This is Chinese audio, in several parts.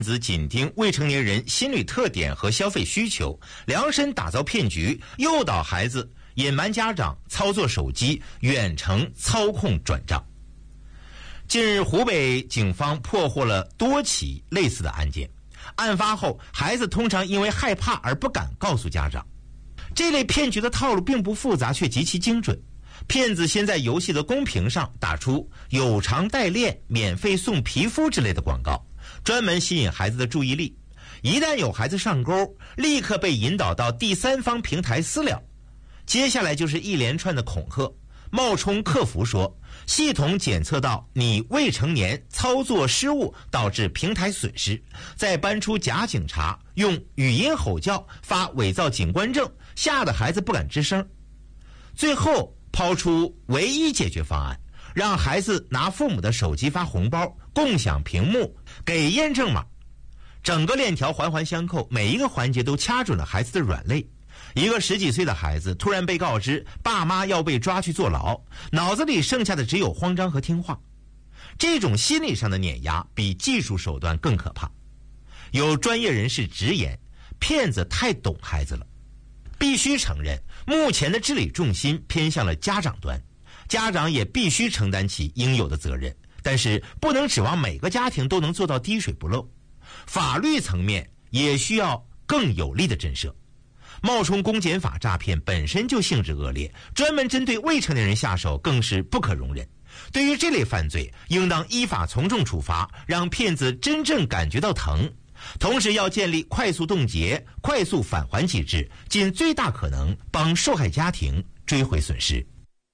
子紧盯未成年人心理特点和消费需求，量身打造骗局，诱导孩子，隐瞒家长，操作手机，远程操控转账。近日，湖北警方破获了多起类似的案件。案发后，孩子通常因为害怕而不敢告诉家长。这类骗局的套路并不复杂，却极其精准。骗子先在游戏的公屏上打出有偿代练、免费送皮肤之类的广告，专门吸引孩子的注意力。一旦有孩子上钩，立刻被引导到第三方平台私了。接下来就是一连串的恐吓，冒充客服说系统检测到你未成年，操作失误导致平台损失，再搬出假警察，用语音吼叫发伪造警官证，吓得孩子不敢吱声。最后抛出唯一解决方案，让孩子拿父母的手机发红包，共享屏幕，给验证码。整个链条环环相扣，每一个环节都掐准了孩子的软肋。一个10几岁的孩子突然被告知爸妈要被抓去坐牢，脑子里剩下的只有慌张和听话。这种心理上的碾压比技术手段更可怕。有专业人士直言，骗子太懂孩子了。必须承认，目前的治理重心偏向了家长端，家长也必须承担起应有的责任，但是不能指望每个家庭都能做到滴水不漏。法律层面也需要更有力的震慑。冒充公检法诈骗本身就性质恶劣，专门针对未成年人下手更是不可容忍。对于这类犯罪，应当依法从重处罚，让骗子真正感觉到疼。同时要建立快速冻结、快速返还机制，尽最大可能帮受害家庭追回损失。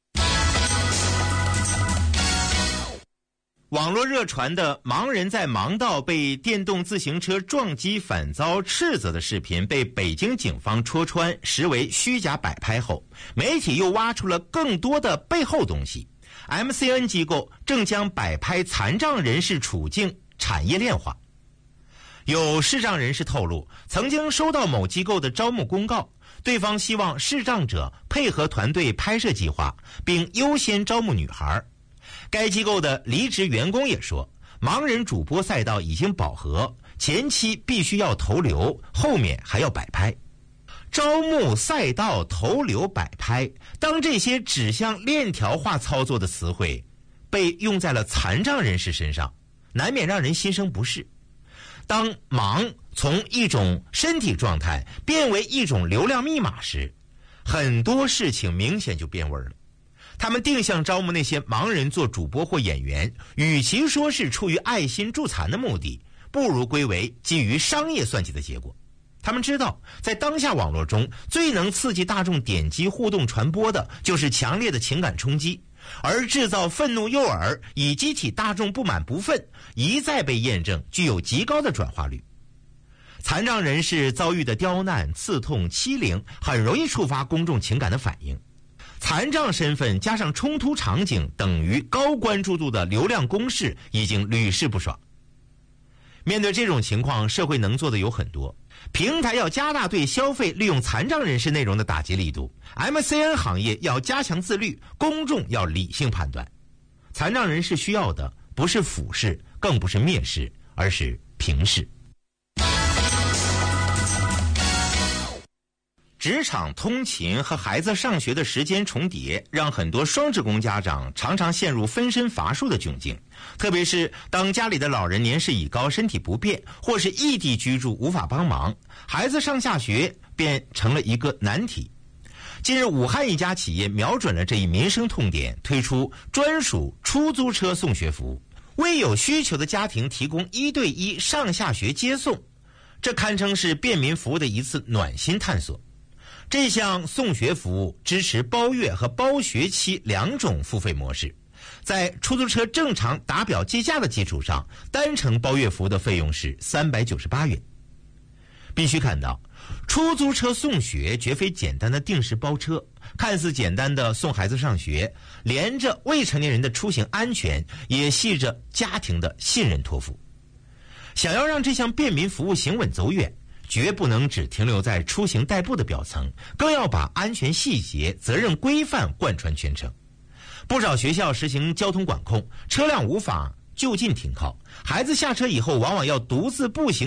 网络热传的盲人在盲道被电动自行车撞击反遭斥责的视频被北京警方戳穿，实为虚假摆拍后，媒体又挖出了更多的背后东西。MCN 机构正将摆拍残障人士处境产业链化。有视障人士透露，曾经收到某机构的招募公告，对方希望视障者配合团队拍摄计划，并优先招募女孩。该机构的离职员工也说，盲人主播赛道已经饱和，前期必须要投流，后面还要摆拍。招募、赛道、投流、摆拍，当这些指向链条化操作的词汇被用在了残障人士身上，难免让人心生不适。当盲从一种身体状态变为一种流量密码时，很多事情明显就变味了。他们定向招募那些盲人做主播或演员，与其说是出于爱心助残的目的，不如归为基于商业算计的结果。他们知道，在当下网络中，最能刺激大众点击、互动、传播的就是强烈的情感冲击，而制造愤怒诱饵，以激起大众不满不忿，一再被验证具有极高的转化率。残障人士遭遇的刁难、刺痛、欺凌，很容易触发公众情感的反应。残障身份加上冲突场景等于高关注度的流量攻势已经屡试不爽。面对这种情况，社会能做的有很多。平台要加大对消费利用残障人士内容的打击力度， MCN 行业要加强自律，公众要理性判断。残障人士需要的不是俯视，更不是蔑视，而是平视。职场通勤和孩子上学的时间重叠，让很多双职工家长常常陷入分身乏术的窘境。特别是当家里的老人年事已高，身体不便，或是异地居住无法帮忙，孩子上下学便成了一个难题。近日，武汉一家企业瞄准了这一民生痛点，推出专属出租车送学服务，为有需求的家庭提供1对1上下学接送，这堪称是便民服务的一次暖心探索。这项送学服务支持包月和包学期2种付费模式，在出租车正常打表计价的基础上，单程包月服务的费用是398元。必须看到，出租车送学绝非简单的定时包车，看似简单的送孩子上学，连着未成年人的出行安全，也系着家庭的信任托付。想要让这项便民服务行稳走远，绝不能只停留在出行代步的表层，更要把安全细节、责任规范贯穿全程。不少学校实行交通管控，车辆无法就近停靠，孩子下车以后往往要独自步行